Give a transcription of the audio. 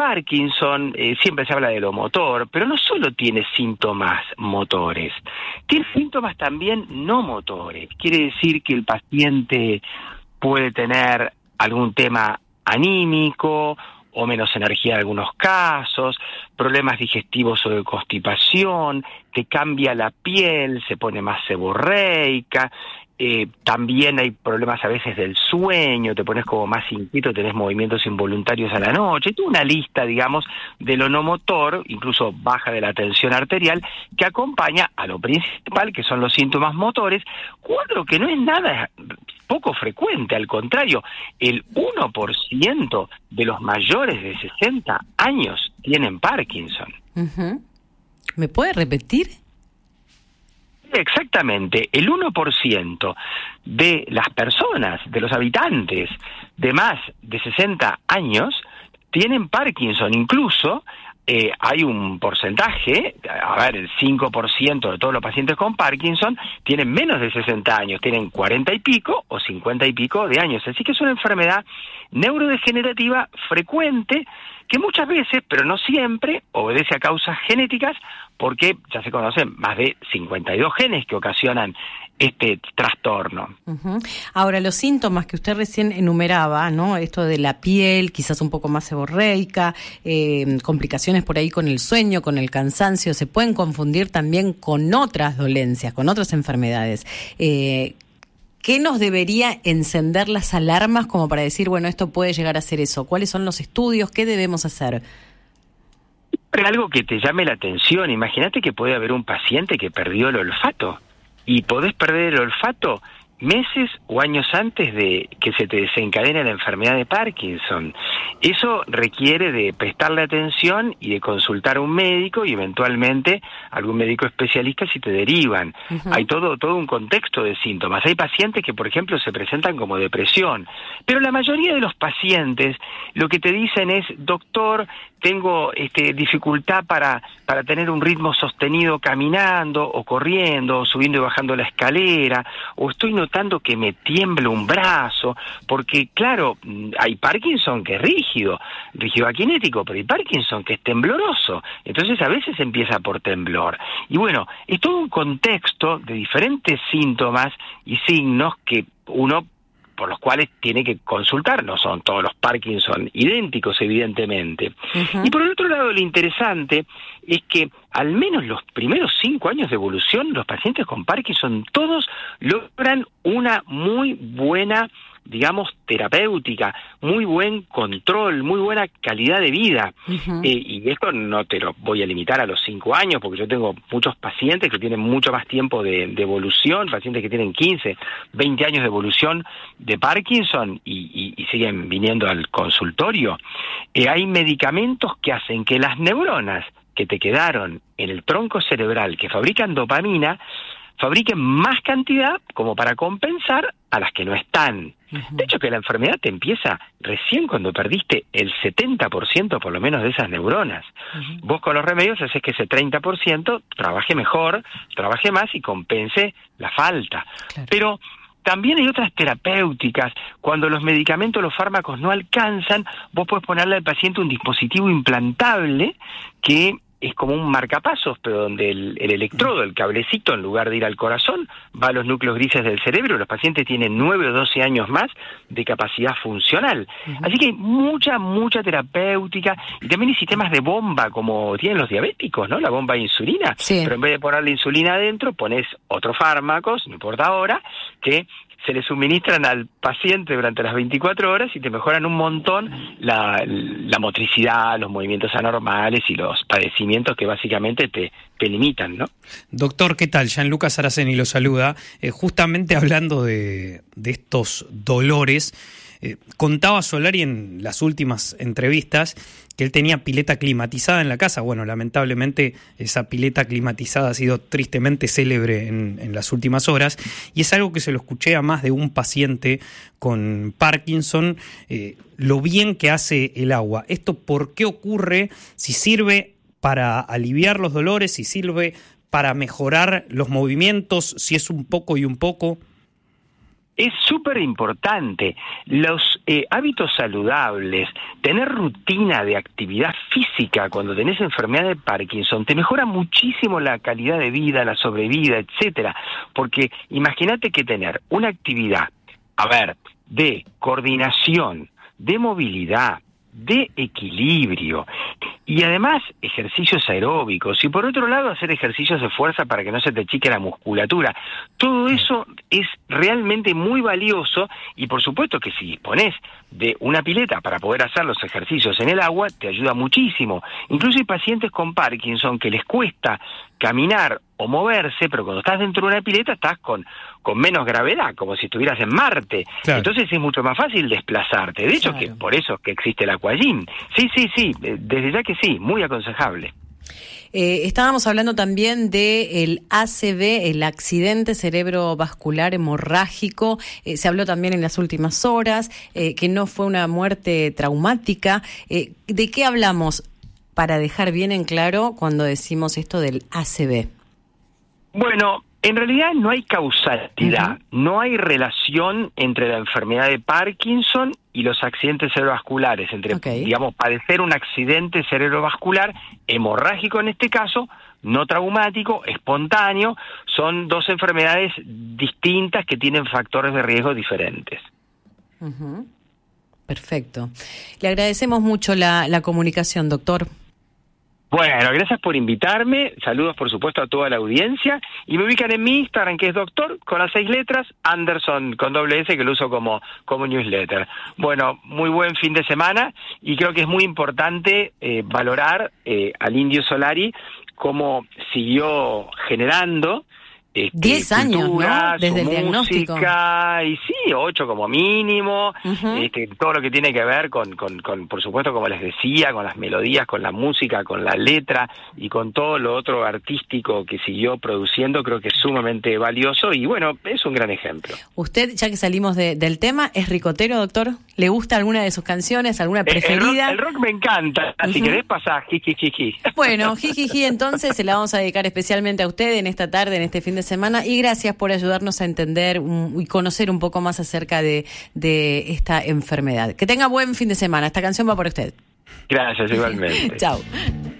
Parkinson, siempre se habla de lo motor, pero no solo tiene síntomas motores, tiene síntomas también no motores. Quiere decir que el paciente puede tener algún tema anímico o menos energía en algunos casos, problemas digestivos o de constipación, te cambia la piel, se pone más seborreica, también hay problemas a veces del sueño, te pones como más inquieto, tenés movimientos involuntarios a la noche, y toda una lista, digamos, de lo no motor, incluso baja de la tensión arterial, que acompaña a lo principal, que son los síntomas motores, cuadro que no es nada poco frecuente, al contrario, el 1% de los mayores de 60 años tienen Parkinson. Uh-huh. ¿Me puede repetir? Exactamente, el 1% de las personas, de los habitantes de más de 60 años, tienen Parkinson. Incluso hay un porcentaje, el 5% de todos los pacientes con Parkinson tienen menos de 60 años, tienen 40 y pico o 50 y pico de años. Así que es una enfermedad neurodegenerativa frecuente que muchas veces, pero no siempre, obedece a causas genéticas, porque ya se conocen más de 52 genes que ocasionan este trastorno. Uh-huh. Ahora, los síntomas que usted recién enumeraba, ¿no? Esto de la piel, quizás un poco más seborreica, complicaciones por ahí con el sueño, con el cansancio, se pueden confundir también con otras dolencias, con otras enfermedades. ¿Qué nos debería encender las alarmas como para decir, bueno, esto puede llegar a ser eso? ¿Cuáles son los estudios? ¿Qué debemos hacer? Algo que te llame la atención. Imagínate que puede haber un paciente que perdió el olfato y podés perder el olfato meses o años antes de que se te desencadene la enfermedad de Parkinson. Eso requiere de prestarle atención y de consultar a un médico y eventualmente algún médico especialista si te derivan. Uh-huh. Hay todo un contexto de síntomas. Hay pacientes que, por ejemplo, se presentan como depresión, pero la mayoría de los pacientes lo que te dicen es, doctor, tengo dificultad para tener un ritmo sostenido caminando o corriendo, o subiendo y bajando la escalera, o estoy notando que me tiembla un brazo, porque claro, hay Parkinson que es rígido akinético, pero hay Parkinson que es tembloroso, entonces a veces empieza por temblor. Y bueno, es todo un contexto de diferentes síntomas y signos que uno por los cuales tiene que consultar, no son todos los Parkinson idénticos, evidentemente. Uh-huh. Y por el otro lado, lo interesante es que al menos los primeros 5 años de evolución, los pacientes con Parkinson todos logran una muy buena, digamos, terapéutica, muy buen control, muy buena calidad de vida. Uh-huh. Y esto no te lo voy a limitar a los 5 años, porque yo tengo muchos pacientes que tienen mucho más tiempo de evolución, pacientes que tienen 15, 20 años de evolución de Parkinson y siguen viniendo al consultorio. Hay medicamentos que hacen que las neuronas que te quedaron en el tronco cerebral que fabrican dopamina, fabriquen más cantidad como para compensar a las que no están. Uh-huh. De hecho, que la enfermedad te empieza recién cuando perdiste el 70% por lo menos de esas neuronas. Uh-huh. Vos con los remedios haces que ese 30% trabaje mejor, trabaje más y compense la falta. Claro. Pero también hay otras terapéuticas. Cuando los medicamentos, los fármacos no alcanzan, vos podés ponerle al paciente un dispositivo implantable que es como un marcapasos, pero donde el electrodo, el cablecito, en lugar de ir al corazón, va a los núcleos grises del cerebro. Los pacientes tienen 9 o 12 años más de capacidad funcional. Uh-huh. Así que hay mucha terapéutica, y también hay sistemas de bomba, como tienen los diabéticos, ¿no? La bomba de insulina. Sí. Pero en vez de ponerle insulina adentro, pones otros fármacos, no importa ahora, que se le suministran al paciente durante las 24 horas y te mejoran un montón la motricidad, los movimientos anormales y los padecimientos que básicamente te limitan, ¿no? Doctor, ¿qué tal? Gianluca Saraceni lo saluda. Justamente hablando de estos dolores, contaba Solari en las últimas entrevistas que él tenía pileta climatizada en la casa. Bueno, lamentablemente esa pileta climatizada ha sido tristemente célebre en las últimas horas, y es algo que se lo escuché a más de un paciente con Parkinson, lo bien que hace el agua. ¿Esto por qué ocurre? Si sirve para aliviar los dolores, si sirve para mejorar los movimientos, si es un poco y un poco. Es súper importante. Los hábitos saludables, tener rutina de actividad física cuando tenés enfermedad de Parkinson, te mejora muchísimo la calidad de vida, la sobrevida, etcétera. Porque imagínate que tener una actividad, de coordinación, de movilidad, de equilibrio y además ejercicios aeróbicos y por otro lado hacer ejercicios de fuerza para que no se te achique la musculatura. Todo eso es realmente muy valioso y por supuesto que si disponés de una pileta para poder hacer los ejercicios en el agua te ayuda muchísimo. Incluso hay pacientes con Parkinson que les cuesta caminar o moverse, pero cuando estás dentro de una pileta estás con menos gravedad, como si estuvieras en Marte. Claro. Entonces es mucho más fácil desplazarte. De hecho, claro, que por eso es que existe el aquagym. Sí, desde ya que sí, muy aconsejable. Estábamos hablando también del ACV, el accidente cerebrovascular hemorrágico. Se habló también en las últimas horas que no fue una muerte traumática. ¿De qué hablamos para dejar bien en claro cuando decimos esto del ACV? Bueno, en realidad no hay causalidad, no hay relación entre la enfermedad de Parkinson y los accidentes cerebrovasculares, entre, digamos, padecer un accidente cerebrovascular hemorrágico en este caso, no traumático, espontáneo, son dos enfermedades distintas que tienen factores de riesgo diferentes. Perfecto. Le agradecemos mucho la comunicación, doctor. Bueno, gracias por invitarme, saludos por supuesto a toda la audiencia, y me ubican en mi Instagram, que es doctor, con las 6 letras, Anderson, con doble S, que lo uso como newsletter. Bueno, muy buen fin de semana, y creo que es muy importante valorar al Indio Solari cómo siguió generando 10 años, ¿no? Desde el diagnóstico. Y sí, 8 como mínimo, todo lo que tiene que ver con, por supuesto, como les decía, con las melodías, con la música, con la letra y con todo lo otro artístico que siguió produciendo, creo que es sumamente valioso y bueno, es un gran ejemplo. Usted, ya que salimos del tema, ¿es ricotero, doctor? ¿Le gusta alguna de sus canciones, alguna preferida? El rock me encanta, si querés pasar, jiji. Bueno, jiji, entonces se la vamos a dedicar especialmente a usted en esta tarde, en este fin de semana, y gracias por ayudarnos a entender y conocer un poco más acerca de esta enfermedad. Que tenga buen fin de semana. Esta canción va por usted. Gracias, igualmente. Chao.